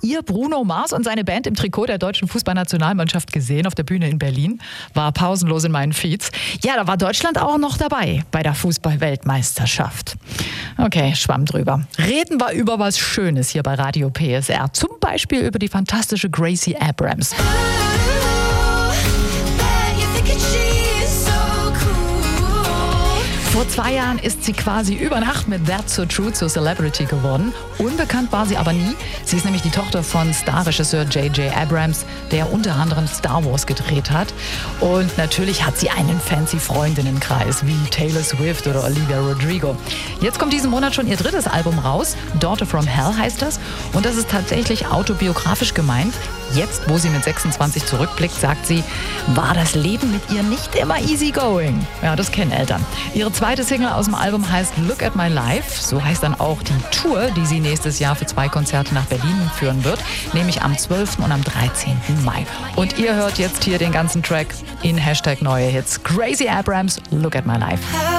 ihr Bruno Mars und seine Band im Trikot der deutschen Fußballnationalmannschaft gesehen auf der Bühne in Berlin? War pausenlos in meinen Feeds. Ja, da war Deutschland auch noch dabei bei der Fußball-Weltmeisterschaft. Okay, Schwamm drüber. Reden wir über was Schönes hier bei Radio PSR. Zum Beispiel über die fantastische Gracie Abrams. Vor 2 Jahren ist sie quasi über Nacht mit That's So True zur Celebrity geworden. Unbekannt war sie aber nie. Sie ist nämlich die Tochter von Starregisseur J.J. Abrams, der unter anderem Star Wars gedreht hat. Und natürlich hat sie einen fancy Freundinnenkreis wie Taylor Swift oder Olivia Rodrigo. Jetzt kommt diesen Monat schon ihr 3. Album raus. Daughter from Hell heißt das. Und das ist tatsächlich autobiografisch gemeint. Jetzt, wo sie mit 26 zurückblickt, sagt sie, war das Leben mit ihr nicht immer easy going. Ja, das kennen Eltern. Ihre 2. Single aus dem Album heißt Look at My Life. So heißt dann auch die Tour, die sie nächstes Jahr für 2 Konzerte nach Berlin führen wird. Nämlich am 12. und am 13. Mai. Und ihr hört jetzt hier den ganzen Track in #neue Hits. Gracie Abrams, Look at My Life.